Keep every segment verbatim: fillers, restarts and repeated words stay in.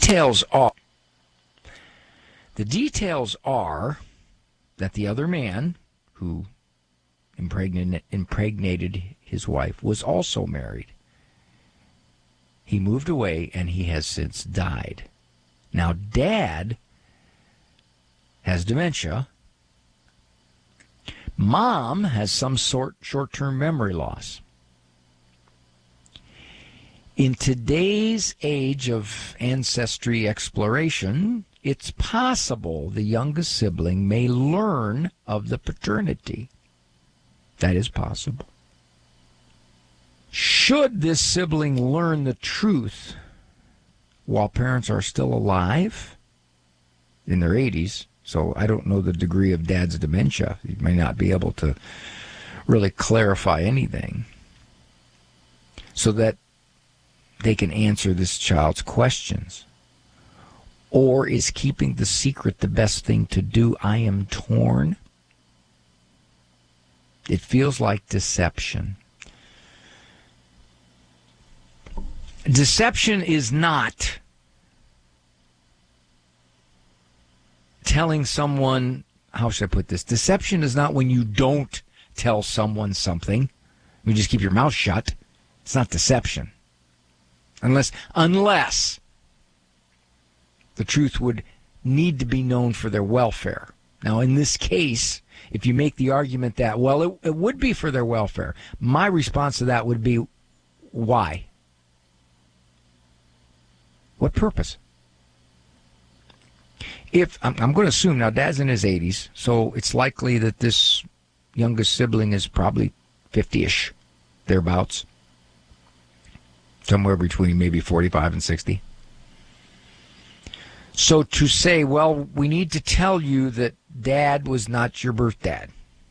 details are, the details are that the other man who impregnated, impregnated his wife was also married. He moved away, and he has since died. Now, Dad has dementia. Mom has some sort short-term memory loss. In today's age of ancestry exploration, it's possible the youngest sibling may learn of the paternity. That is possible. Should this sibling learn the truth while parents are still alive, in their eighties, so I don't know the degree of Dad's dementia. He may not be able to really clarify anything, so that they can answer this child's questions. Or is keeping the secret the best thing to do? I am torn. It feels like deception. Deception is not telling someone, how should I put this? Deception is not when you don't tell someone something. You just keep your mouth shut. It's not deception. Unless, unless the truth would need to be known for their welfare. Now, in this case, if you make the argument that, well, it, it would be for their welfare, my response to that would be, why? What purpose? If I'm, I'm going to assume, now Dad's in his eighties, so it's likely that this youngest sibling is probably fifty-ish, thereabouts. Somewhere between maybe forty-five and sixty. So to say, well, we need to tell you that Dad was not your birth dad.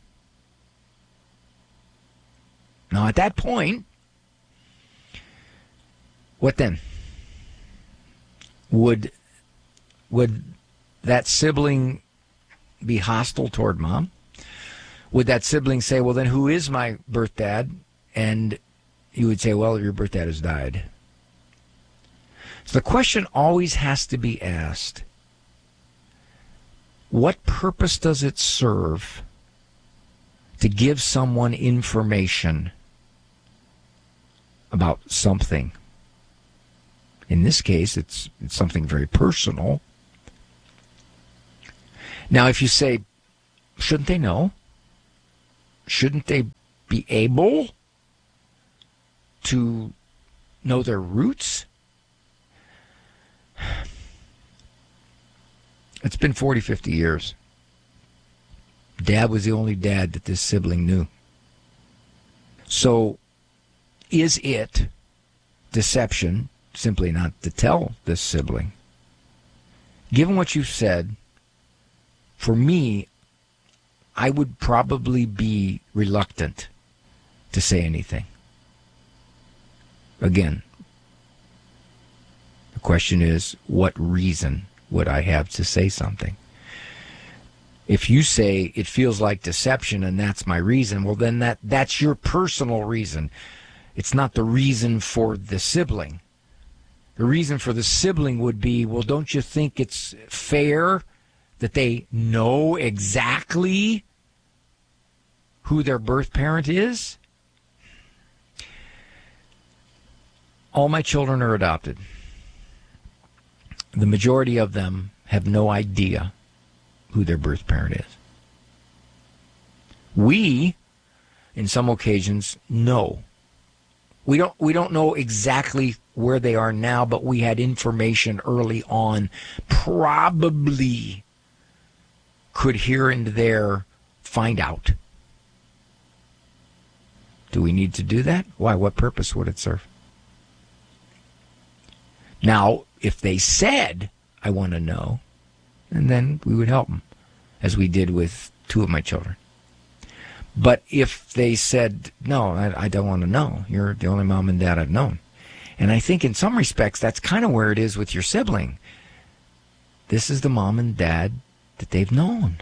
Now, at that point, what then? Would would that sibling be hostile toward Mom? Would that sibling say, well, then who is my birth dad? And you would say, well, your birth dad has died. So the question always has to be asked, what purpose does it serve to give someone information about something? In this case, it's, it's something very personal. Now, if you say, shouldn't they know? Shouldn't they be able to know their roots? It's been forty, fifty years. Dad was the only dad that this sibling knew. So, is it deception simply not to tell this sibling? Given what you've said, for me, I would probably be reluctant to say anything. Again, the question is, what reason would I have to say something? If you say it feels like deception and that's my reason, well, then that, that's your personal reason. It's not the reason for the sibling. The reason for the sibling would be, well, don't you think it's fair that they know exactly who their birth parent is? All my children are adopted. The majority of them have no idea who their birth parent is. We, in some occasions, know. We don't we don't know exactly where they are now, but we had information early on, probably could here and there find out. Do we need to do that? Why? What purpose would it serve? Now, if they said, I want to know, and then we would help them, as we did with two of my children. But if they said, no, I, I don't want to know, you're the only mom and dad I've known. And I think in some respects, that's kind of where it is with your sibling. This is the mom and dad that they've known.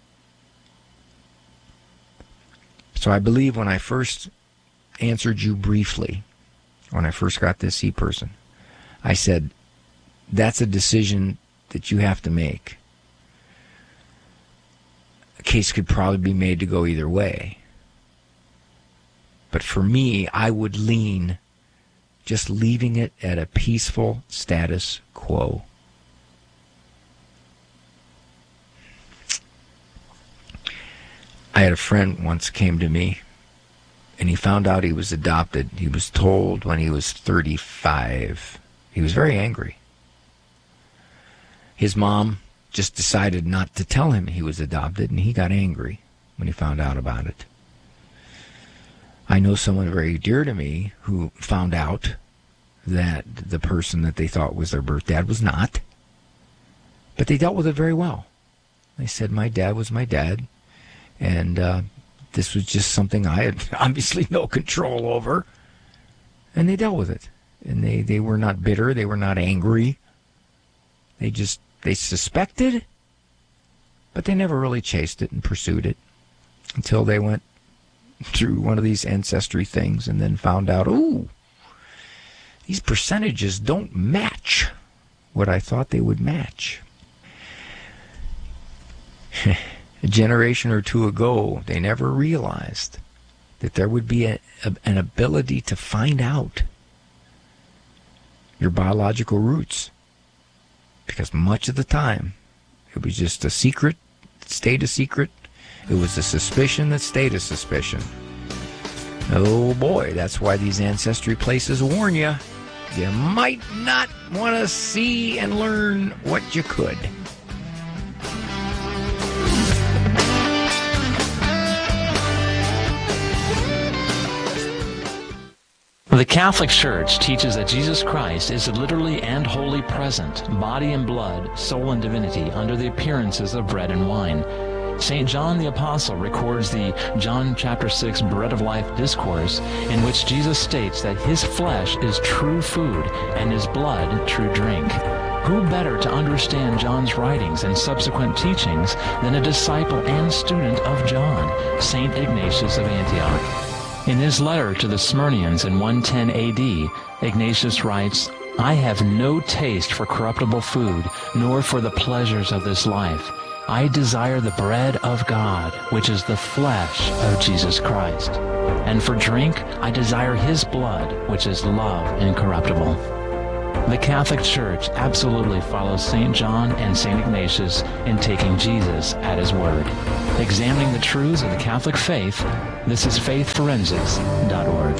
So I believe when I first answered you briefly, when I first got this C-person, I said, that's a decision that you have to make. A case could probably be made to go either way. But for me, I would lean just leaving it at a peaceful status quo. I had a friend once came to me, and he found out he was adopted. He was told when he was thirty-five. He was very angry. His mom just decided not to tell him he was adopted, and he got angry when he found out about it. I know someone very dear to me who found out that the person that they thought was their birth dad was not, but they dealt with it very well. They said, my dad was my dad, and uh, this was just something I had obviously no control over, and they dealt with it. And they, they were not bitter, they were not angry. They just, they suspected, but they never really chased it and pursued it until they went through one of these ancestry things and then found out, ooh, these percentages don't match what I thought they would match. A generation or two ago, they never realized that there would be a, a, an ability to find out your biological roots. Because much of the time, it was just a secret that stayed a secret. It was a suspicion that stayed a suspicion. Oh boy, that's why these ancestry places warn you. You might not want to see and learn what you could. The Catholic Church teaches that Jesus Christ is literally and wholly present, body and blood, soul and divinity, under the appearances of bread and wine. Saint John the Apostle records the John chapter six Bread of Life discourse, in which Jesus states that his flesh is true food and his blood true drink. Who better to understand John's writings and subsequent teachings than a disciple and student of John, Saint Ignatius of Antioch? In his letter to the Smyrnians in one ten A D, Ignatius writes, I have no taste for corruptible food, nor for the pleasures of this life. I desire the bread of God, which is the flesh of Jesus Christ. And for drink, I desire his blood, which is love incorruptible. The Catholic Church absolutely follows Saint John and Saint Ignatius in taking Jesus at his word. Examining the truths of the Catholic faith, this is faith forensics dot org.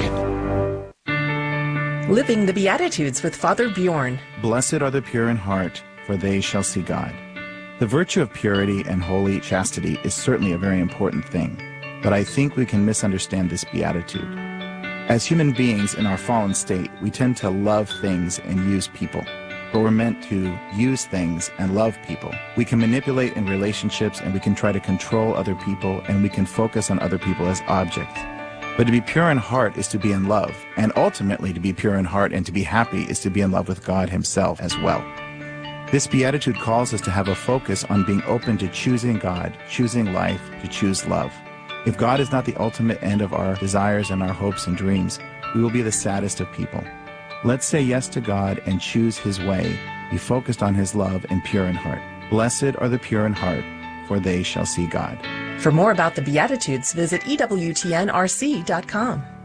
Living the Beatitudes with Father Bjorn. Blessed are the pure in heart, for they shall see God. The virtue of purity and holy chastity is certainly a very important thing, but I think we can misunderstand this beatitude. As human beings in our fallen state, we tend to love things and use people. But we're meant to use things and love people. We can manipulate in relationships, and we can try to control other people, and we can focus on other people as objects. But to be pure in heart is to be in love, and ultimately to be pure in heart and to be happy is to be in love with God himself as well. This beatitude calls us to have a focus on being open to choosing God, choosing life, to choose love. If God is not the ultimate end of our desires and our hopes and dreams, we will be the saddest of people. Let's say yes to God and choose his way, be focused on his love and pure in heart. Blessed are the pure in heart, for they shall see God. For more about the Beatitudes, visit E W T N R C dot com.